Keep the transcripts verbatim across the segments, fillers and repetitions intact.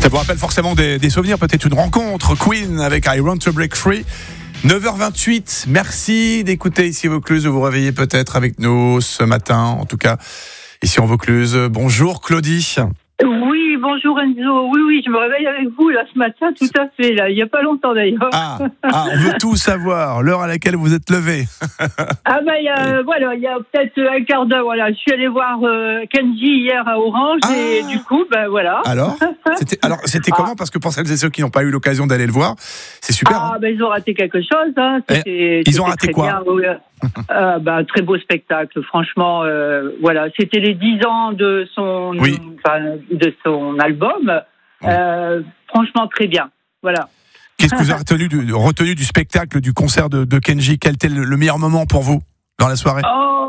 Ça vous rappelle forcément des, des souvenirs, peut-être une rencontre. Queen avec I Want to Break Free. neuf heures vingt-huit, merci d'écouter ici Vaucluse, de vous réveiller peut-être avec nous ce matin, en tout cas ici en Vaucluse. Bonjour Claudie. Oui, bonjour Enzo. Oui, oui, je me réveille avec vous là ce matin, tout à fait, là. Il n'y a pas longtemps d'ailleurs. Ah, ah, on veut tout savoir, l'heure à laquelle vous êtes levé. Ah ben, il y a, voilà, il y a peut-être un quart d'heure, voilà. Je suis allée voir euh, Kenji hier à Orange ah. et du coup, ben voilà. Alors, c'était, alors, c'était ah. comment? Parce que pour celles et ceux qui n'ont pas eu l'occasion d'aller le voir, c'est super. Ah, hein ben ils ont raté quelque chose. Hein. C'était, ils c'était ont raté quoi? bien, oui. euh, ben, très beau spectacle, franchement. Euh, voilà, c'était les dix ans de son, oui. enfin, de son album. Oui. Euh, franchement, très bien. Voilà. Qu'est-ce que vous avez retenu du, retenu du spectacle, du concert de, de Kenji? Quel était le, le meilleur moment pour vous dans la soirée? Oh,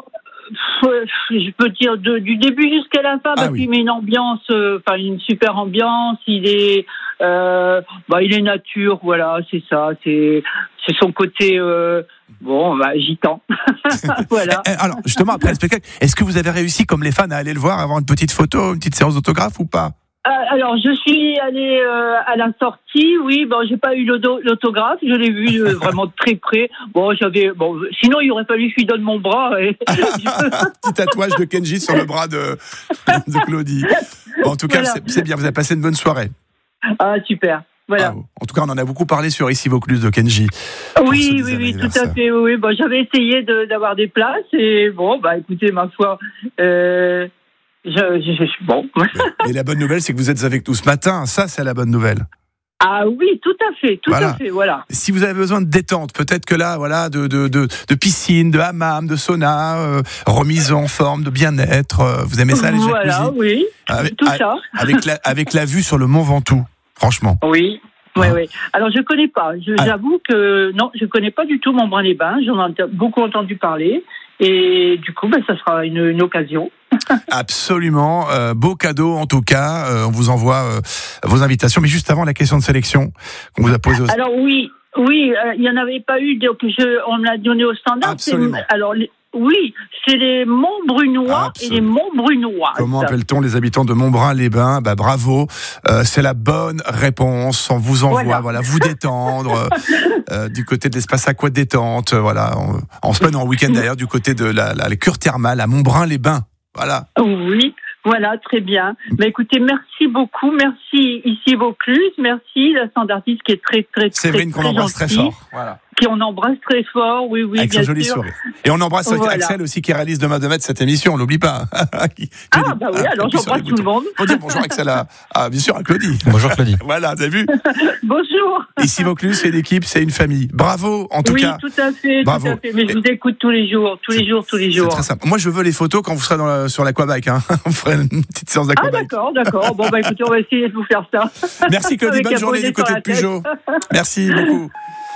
je peux dire de, du début jusqu'à la fin, ah, parce oui. qu'il met une ambiance, enfin euh, une super ambiance. Il est, euh, bah, il est nature, voilà, c'est ça. C'est, c'est son côté, euh, bon, bah, agitant. Voilà. Alors justement, après le spectacle, est-ce que vous avez réussi, comme les fans, à aller le voir, à avoir une petite photo, une petite séance d'autographe ou pas? Alors, je suis allée euh, à la sortie, oui, bon, j'ai pas eu l'autographe, je l'ai vu euh, vraiment de très près. Bon, j'avais, bon, sinon il aurait fallu que je lui donne mon bras. Et... Petit tatouage de Kenji sur le bras de, de Claudie. Bon, en tout cas, voilà. c'est, c'est bien, vous avez passé une bonne soirée. Ah, super. Voilà. Ah, en tout cas, on en a beaucoup parlé sur Ici Vaucluse de Kenji. Oui, oui, oui, tout à fait. Oui, bon, j'avais essayé de, d'avoir des places et bon, bah, écoutez, ma foi. Euh... Je, je, je suis bon. Et la bonne nouvelle, c'est que vous êtes avec nous ce matin. Ça, c'est la bonne nouvelle. Ah oui, tout à fait, tout voilà. à fait, voilà. Si vous avez besoin de détente, peut-être que là, voilà, de de de, de piscine, de hammam, de sauna, euh, remise en forme, de bien-être. Euh, vous aimez ça, les jacuzzi? Voilà, oui, avec, tout ça. Avec la avec la vue sur le Mont Ventoux, franchement. Oui. Oui, oui. Alors, je connais pas. Je, ah. J'avoue que non, je connais pas du tout Montbrun-les-Bains. J'en ai beaucoup entendu parler. Et du coup, ben, ça sera une, une occasion. Absolument. Euh, beau cadeau, en tout cas. Euh, on vous envoie euh, vos invitations. Mais juste avant, la question de sélection qu'on vous a posée. Au... Alors, oui, oui, il euh, n'y en avait pas eu. Donc, je, on me l'a donné au standard. Absolument. C'est, alors, les, oui, c'est les Montbrunois et les Montbrunoises. Comment appelle-t-on les habitants de Montbrun-les-Bains? Bah, bravo. Euh, c'est la bonne réponse. On vous envoie, voilà, voilà vous détendre. euh, du côté de l'espace aqua détente. Voilà. En, en semaine, en week-end d'ailleurs, du côté de la, la, la cure thermale à Montbrun-les-Bains. Voilà. Oui, voilà, très bien. Bah, écoutez, merci beaucoup. Merci ici Vaucluse. Merci la standardiste qui est très, très, très, Séverine, très qu'on embrasse gentille, très fort. Voilà. Qui on embrasse très fort, oui, oui, avec bien son joli sûr. sourire. Et on embrasse voilà. Axel aussi qui réalise demain de mettre cette émission, on l'oublie pas. qui, qui ah, dit, bah oui, ah, alors j'embrasse tout le monde. Faut dire bonjour Axel à, à, bien sûr, à Claudie. Bonjour Claudie. Voilà, t'as vu? Bonjour. Ici Vaucluse, c'est une équipe, c'est une famille. Bravo, en tout oui, cas. Oui, tout à fait, bravo. tout à fait. Mais je vous écoute tous les jours, tous les jours, tous les jours. C'est très simple. Moi, je veux les photos quand vous serez dans la, sur l'aquabike, hein. On ferait une petite séance d'aquabike. Ah, d'accord, d'accord. Bon, bah, écoutez, on va essayer de vous faire ça. Merci Claudie, bonne journée du côté de Peugeot. Merci beaucoup.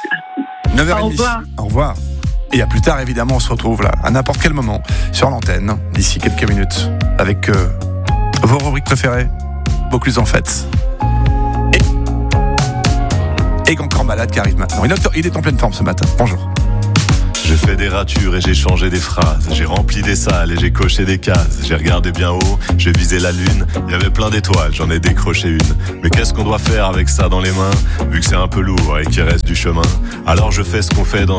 neuf heures trente. Au revoir. Au revoir. Et à plus tard, évidemment, on se retrouve là, à n'importe quel moment, sur l'antenne, d'ici quelques minutes, avec euh, vos rubriques préférées, Vaucluse en fête. Et, et encore malade qui arrive maintenant. Il est, il est en pleine forme ce matin. Bonjour. J'ai fait des ratures et j'ai changé des phrases. J'ai rempli des salles et j'ai coché des cases. J'ai regardé bien haut, j'ai visé la lune. Il y avait plein d'étoiles, j'en ai décroché une. Mais qu'est-ce qu'on doit faire avec ça dans les mains, vu que c'est un peu lourd et qu'il reste du chemin? Alors je fais ce qu'on fait dans